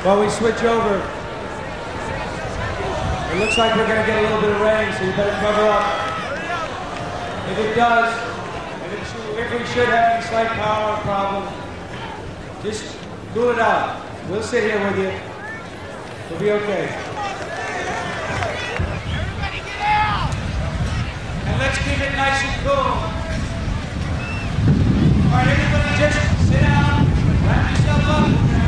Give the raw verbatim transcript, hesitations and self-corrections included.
while we switch over. It looks like we're going to get a little bit of rain, so you better cover up. If it does, if, it, if we should have any slight power problem, just cool it out. We'll sit here with you. We'll be okay. Everybody get out! And let's keep it nice and cool. All right, everybody just sit down, wrap yourself up.